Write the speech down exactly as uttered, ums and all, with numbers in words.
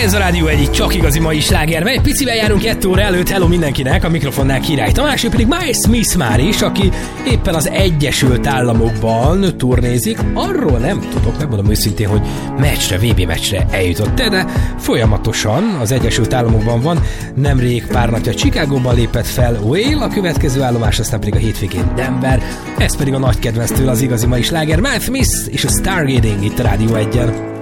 Ez a Rádió egy csak igazi mai sláger, mely picivel járunk kettő óra előtt. Hello mindenkinek, a mikrofonnál Király Tamás, ő pedig Miles Smith már is, aki éppen az Egyesült Államokban turnézik. Arról nem tudok, megmondom őszintén, hogy meccsre, vé bé meccsre eljutott, de folyamatosan az Egyesült Államokban van. Nemrég pár napja Chicagóban lépett fel Whale, a következő állomás, aztán pedig a hétvégén Denver. Ez pedig a nagy kedvenztől az igazi mai sláger, Miles Smith és a Stargazing itt a Rádió egyen.